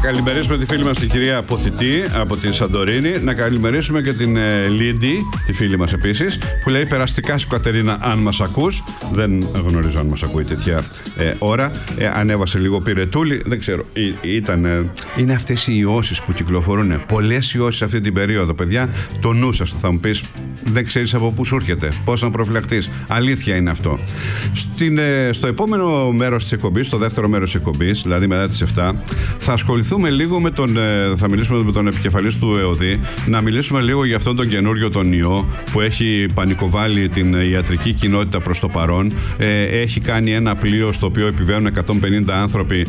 καλημερίσουμε τη φίλη μας την κυρία Αποθητή από τη Σαντορίνη. Να καλημερίσουμε και την Λίντι, τη φίλη μας επίσης, που λέει περαστικά σου Κατερίνα αν μας ακούς. Δεν γνωρίζω αν μας ακούει τέτοια ώρα. Ανέβασε λίγο πυρετούλη, δεν ξέρω. Είναι αυτές οι ιώσεις που κυκλοφορούν. Πολλές ιώσεις αυτή την περίοδο, παιδιά. Το νου σας, θα μου πεις, δεν ξέρεις από πού σου έρχεται, πώς να προφυλαχτείς. Αλήθεια είναι αυτό. Στο επόμενο μέρος της εκπομπής, στο δεύτερο μέρος της εκπομπής, δηλαδή μετά τις 7, θα ασχοληθούμε λίγο με θα μιλήσουμε με τον επικεφαλής του ΕΟΔΗ, να μιλήσουμε λίγο για αυτόν τον καινούριο τον ιό που έχει πανικοβάλει την ιατρική κοινότητα προς το παρόν. Έχει κάνει ένα πλοίο στο οποίο επιβαίνουν 150 άνθρωποι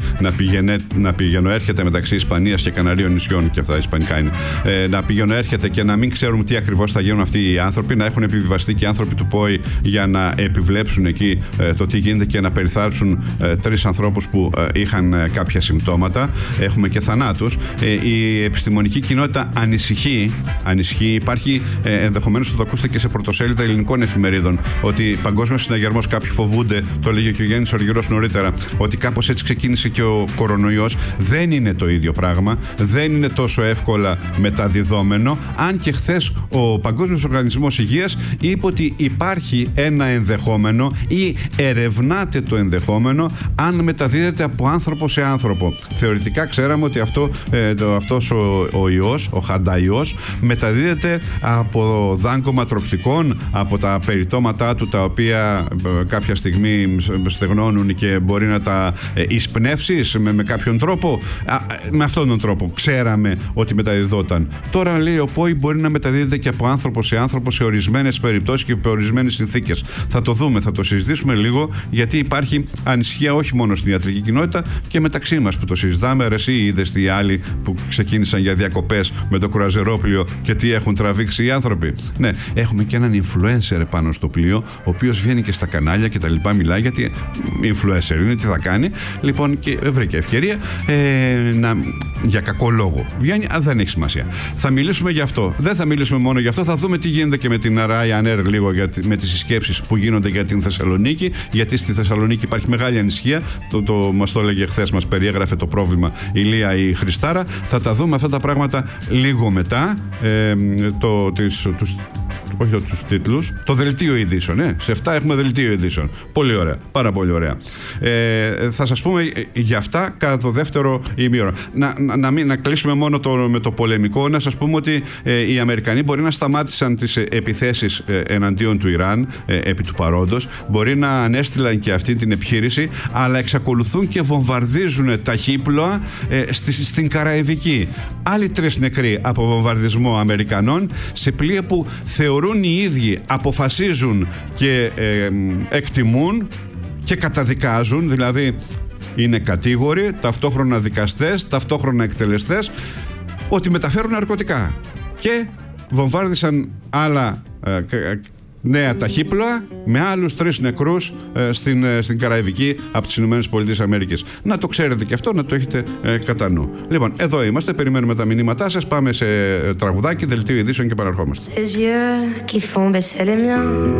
να πηγαινοέρχεται μεταξύ Ισπανίας και Καναρίων νησιών, και αυτά ισπανικά είναι, να πηγαινοέρχεται και να μην ξέρουμε τι ακριβώς θα γίνουν αυτοί οι άνθρωποι, να έχουν επιβιβαστεί και άνθρωποι του ΠΟΗ για να επιβλέψουν εκεί το τι γίνεται και να περιθάλψουν 3 ανθρώπους που είχαν κάποια συμπτώματα. Έχουμε και θανάτους. Η επιστημονική κοινότητα ανησυχεί. Υπάρχει, ενδεχομένως θα το ακούσετε και σε πρωτοσέλιδα ελληνικών εφημερίδων, ότι παγκόσμιος συναγερμός, κάποιοι φοβούνται, το έλεγε και ο Γιάννης Οργυρός νωρίτερα, ότι κάπως έτσι ξεκίνησε και ο κορονοϊός. Δεν είναι το ίδιο πράγμα. Δεν είναι τόσο εύκολα μεταδιδόμενο. Αν και χθες ο Παγκόσμιος Οργανισμός Υγείας είπε ότι υπάρχει ένα ενδεχόμενο ή ερευνάται το ενδεχόμενο αν μεταδίδεται από άνθρωπο σε άνθρωπο. Θεωρητικά ξέραμε ότι αυτός ο ιός, ο χανταϊός, μεταδίδεται από δάγκωμα τροκτικών, από τα περιτώματά του, τα οποία κάποια στιγμή στεγνώνουν και μπορεί να τα εισπνεύσεις με κάποιον τρόπο. Με αυτόν τον τρόπο ξέραμε ότι μεταδιδόταν. Τώρα λέει ο ΠΟΗ μπορεί να μεταδίδεται και από άνθρωπο σε άνθρωπο σε ορισμένες περιπτώσεις και σε ορισμένες συνθήκες. Θα το δούμε, θα το συζητήσουμε λίγο, γιατί υπάρχει ανησυχία όχι μόνο στην ιατρική κοινότητα και μεταξύ μας που το συζητάμε. Εσύ είδες τι άλλοι που ξεκίνησαν για διακοπές με το κρουαζερόπλοιο και τι έχουν τραβήξει οι άνθρωποι. Ναι, έχουμε και έναν influencer πάνω στο πλοίο, ο οποίος βγαίνει και στα κανάλια και τα λοιπά, μιλάει, γιατί influencer είναι, τι θα κάνει. Λοιπόν, και βρήκε ευκαιρία για κακό λόγο. Βγαίνει, αλλά δεν έχει σημασία. Θα μιλήσουμε γι' αυτό. Δεν θα μιλήσουμε μόνο γι' αυτό, θα δούμε τι γίνεται και με την Ryanair λίγο, με τις συσκέψεις που γίνονται για την Θεσσαλονίκη, γιατί στη Θεσσαλονίκη υπάρχει μεγάλη ανησυχία. Μας το έλεγε χθες, μας περιέγραφε το πρόβλημα η Λία η Χριστάρα. Θα τα δούμε αυτά τα πράγματα λίγο μετά. Τους τίτλους, το δελτίο ειδήσεων. Σε 7 έχουμε δελτίο ειδήσεων. Πολύ ωραία, πάρα πολύ ωραία. Θα σας πούμε για αυτά κατά το δεύτερο ημίωρο. Να κλείσουμε μόνο με το πολεμικό. Να σας πούμε ότι οι Αμερικανοί μπορεί να σταμάτησαν τις επιθέσεις εναντίον του Ιράν επί του παρόντος. Μπορεί να ανέστειλαν και αυτή την επιχείρηση, αλλά εξακολουθούν και βομβαρδίζουν ταχύπλοα στην Καραϊβική. Άλλοι 3 νεκροί από βομβαρδισμό Αμερικανών σε πλοία που θεωρούν οι ίδιοι, αποφασίζουν και εκτιμούν και καταδικάζουν, δηλαδή είναι κατήγοροι, ταυτόχρονα δικαστές, ταυτόχρονα εκτελεστές, ότι μεταφέρουν ναρκωτικά, και βομβάρδισαν άλλα νέα ταχύπλοα με άλλους 3 νεκρούς στην Καραϊβική από τις ΗΠΑ. Να το ξέρετε και αυτό, να το έχετε κατά νου. Λοιπόν, εδώ είμαστε, περιμένουμε τα μηνύματά σας. Πάμε σε τραγουδάκι, δελτίο ειδήσεων και παραρχόμαστε.